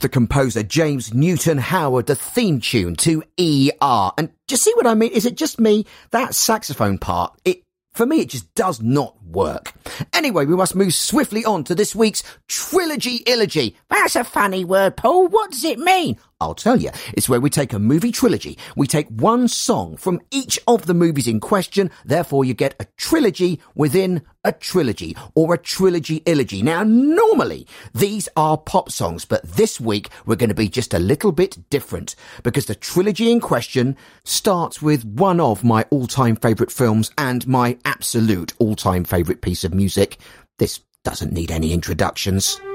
the composer James Newton Howard the theme tune to ER. And do you see what I mean? Is it just me? That saxophone part, for me, it just does not work. Anyway, we must move swiftly on to this week's Trilogy-Illogy. That's a funny word, Paul. What does it mean? I'll tell you. It's where we take a movie trilogy. We take one song from each of the movies in question. Therefore, you get a trilogy within a trilogy, or a trilogy-illogy. Now, normally, these are pop songs, but this week, we're going to be just a little bit different, because the trilogy in question starts with one of my all-time favourite films and my absolute all-time favourite piece of music. This doesn't need any introductions.